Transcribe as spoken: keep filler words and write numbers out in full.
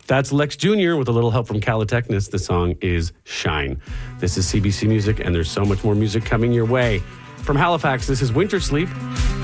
That's Lex Junior with a little help from Calitechnus. The song is Shine. This is C B C Music, and there's so much more music coming your way. From Halifax, this is Winter Sleep.